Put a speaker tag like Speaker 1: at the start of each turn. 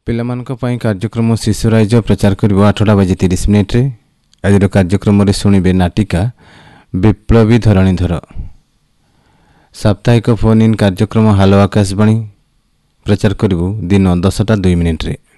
Speaker 1: ପିଲାମାନଙ୍କ ପାଇଁ କାର୍ଯ୍ୟକ୍ରମ ଶିଶୁରାଇଜ ପ୍ରଚାର କରିବ 8ଟା ବାଜି 30 ମିନିଟ୍ରେ। ଆଜିର କାର୍ଯ୍ୟକ୍ରମରେ ଶୁଣିବେ ନାଟିକା ବିପ୍ଳବୀ ଧରଣୀଧର। ସାପ୍ତାହିକ ଫୋନ୍ ଇନ୍ କାର୍ଯ୍ୟକ୍ରମ ହାଲୋ ଆକାଶବାଣୀ ପ୍ରଚାର କରିବୁ ଦିନ 10ଟା 2 ମିନିଟ୍ରେ।